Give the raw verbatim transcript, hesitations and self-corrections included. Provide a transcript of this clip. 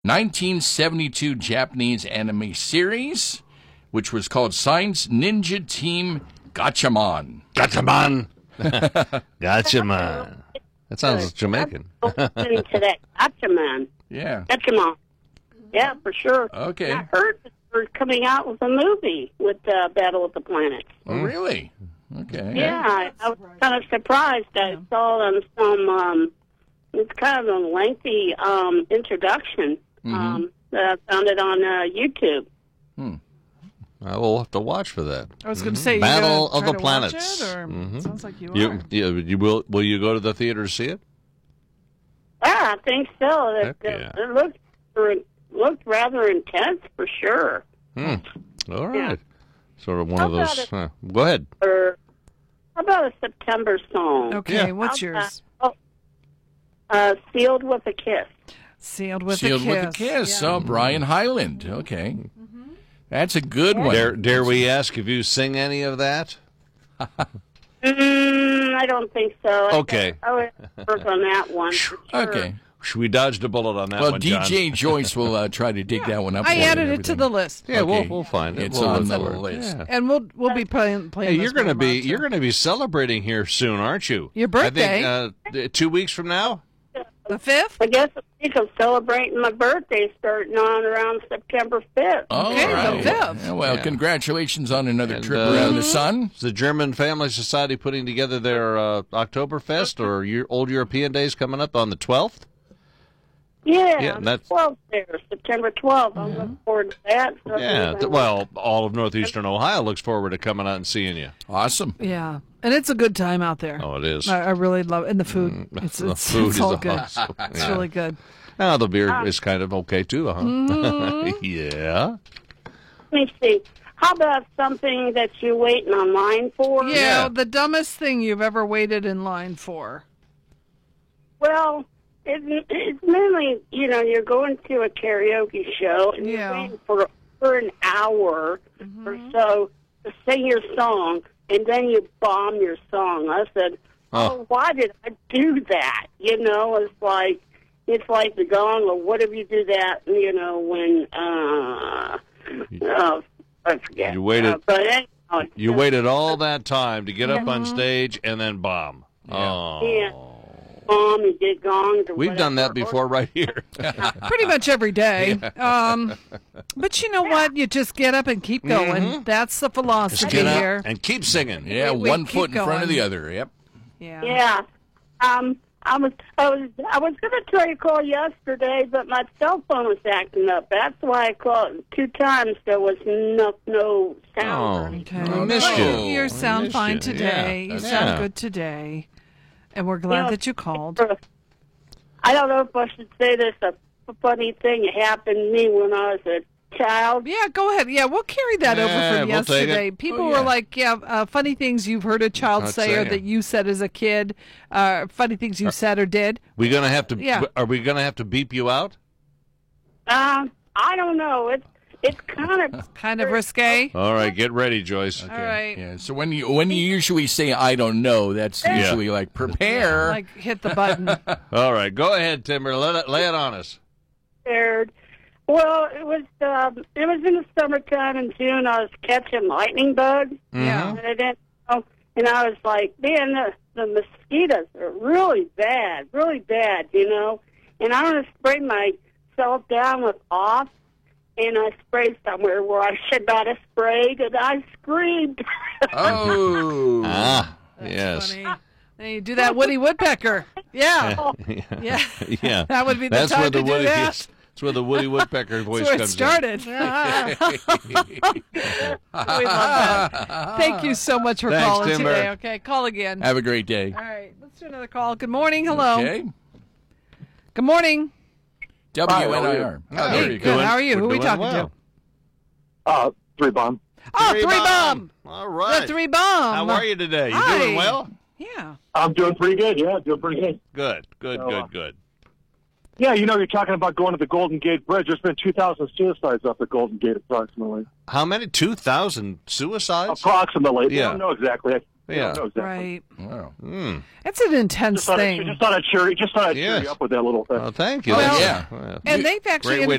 nineteen seventy-two Japanese anime series, which was called Science Ninja Team Gatchaman. Gatchaman. Gatchaman. That sounds Jamaican. Listening to that Gatchaman. Yeah. Gatchaman. Yeah, for sure. Okay. I heard that they're coming out with a movie with uh, Battle of the Planets. Oh, really? Okay. Yeah, I, I was kind of surprised. I saw on some, um, it's kind of a lengthy um, introduction. Mm-hmm. Um, that I found it on uh, YouTube. Hmm. I will have to watch for that. I was going to say, Battle you of the try to Planets. Watch it, or Mm-hmm. sounds like you, You, are. you, you will? Will you go to the theater to see it? Yeah, I think so. It, Heck yeah. it looked it looked rather intense for sure. Hmm. All right. Yeah. Sort of one How of those. about Huh. Go ahead. Or how about a September song? Okay, Yeah. what's How's yours? that? Oh, uh, Sealed with a Kiss. Sealed with Sealed a kiss. with a kiss. Yeah. Oh, Brian Hyland. Okay. That's a good one. Dare, dare we ask if you sing any of that? Mm, I don't think so. Okay. I would work on that one. For sure. Okay. Should we dodge a bullet on that Well, one, D J John? Joyce will uh, try to dig that one up. I for you added and it to everything. the list. Yeah, we'll Okay. we'll find it. It's We'll on look the for it. list. Yeah. And we'll we'll be playing Hey, playing. you're this going to one be live, too. you're going to be celebrating here soon, aren't you? Your birthday. I think uh, two weeks from now. the fifth. I guess I think I'm celebrating my birthday starting on around September fifth. All Okay, the right. fifth. Yeah, well, Yeah. congratulations on another And, trip uh, around the sun. Is the German Family Society putting together their uh, Oktoberfest or your Old European Days coming up on the twelfth? Yeah, Yeah, on that's- the twelfth there, September twelfth. I'm looking forward to that. So Yeah. th- well, all of northeastern Ohio looks forward to coming out and seeing you. Awesome. Yeah, and it's a good time out there. Oh, it is. I, I really love and the food. It's The it's, food it's is all good. awesome. It's Yeah. really good. Now the beer is kind of okay too, huh? yeah. Let me see. How about something that you're waiting online for? Yeah, Yeah. the dumbest thing you've ever waited in line for. Well, it's, it's mainly, you know, you're going to a karaoke show and Yeah. you're waiting for, for an hour or so to sing your song, and then you bomb your song. I said, Oh. oh, why did I do that? You know, it's like, it's like the gong, or what if you do that, you know, when, uh, uh I forget. You waited- Uh, but anyhow, You waited all that time to get up on stage and then bomb. Oh. Yeah. bomb, you get gongs or We've done that whatever. before right here. Pretty much every day. Um, but you know what? You just get up and keep going. That's the philosophy Get up here. and keep singing. Yeah, Wait, wait, one keep foot in front of going. the other. Yep. Yeah. Yeah. Um, I was I was I was going to try to call yesterday, but my cell phone was acting up. That's why I called two times. There was no no sound. Oh. Okay. I missed Well, you. You I sound missed fine you. today. Yeah. You Yeah. sound good today. And we're glad Yeah. that you called. I don't know if I should say this. A funny thing happened to me when I was a child. Yeah, go ahead. Yeah, we'll carry that Yeah, over from we'll take yesterday. it. People Oh, yeah. were like, yeah, uh, funny things you've heard a child I'd say or say. that you said as a kid, uh, funny things you said or did. We gonna have to. Yeah. Are we gonna have to beep you out? Um, I don't know. It's it's kind of Kind of risque. All right, get ready, Joyce. All right. Yeah. So when you when you usually say I don't know, that's usually like prepare. Like, hit the button. All right, go ahead, Timber. Let it lay it on us. scared. Well, it was um, it was in the summertime in June. I was catching lightning bugs. Yeah. And I didn't know, and I was like, man, the, the mosquitoes are really bad, really bad, you know. And I want to spray myself down with off, and I sprayed somewhere where I should not have sprayed, and I screamed. Oh. Ah, yes. Funny. And you do that Woody Woodpecker. Yeah. Yeah. Yeah. That would be the That's time where the to do Woody. that. Yes, that's where the Woody Woodpecker voice That's where it comes started. we love that. Thank you so much for Thanks, calling Timber. today. Okay, call again. Have a great day. All right, let's do another call. Good morning. Hello. Okay. Good morning. W N I R. Oh, Hey, there you good. go. How are you? We're Who are we doing talking well. to? Uh, three bomb. Oh, three, bomb. All right. The three bomb. How are you today? You Hi. doing well? Yeah. I'm doing pretty good. Yeah, doing pretty good. Good, good, So, uh, good, good. Yeah, you know, you're talking about going to the Golden Gate Bridge. There's been two thousand suicides off the Golden Gate, approximately. How many? Two thousand suicides? Approximately. Yeah. I don't know exactly. I, Yeah. knows that. Right. Wow. Mm. It's an intense Just thought, thing. I'd, just thought I'd cheer, just thought I'd cheer Yes. you up with that little. Uh, Well, thank you. Well, That's- yeah. well, And they've actually Great way